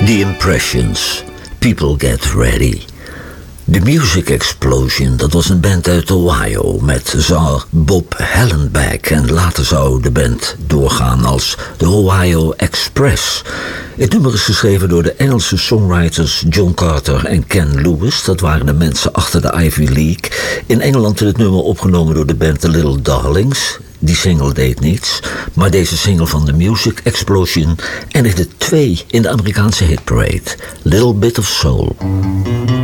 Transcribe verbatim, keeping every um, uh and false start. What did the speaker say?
The Impressions, People Get Ready. The Music Explosion, dat was een band uit Ohio met zanger Bob Hallenbeck. En later zou de band doorgaan als de Ohio Express. Het nummer is geschreven door de Engelse songwriters John Carter en Ken Lewis. Dat waren de mensen achter de Ivy League. In Engeland werd het nummer opgenomen door de band The Little Darlings. Die single deed niets, maar deze single van The Music Explosion eindigde twee in de Amerikaanse hitparade. Little Bit of Soul.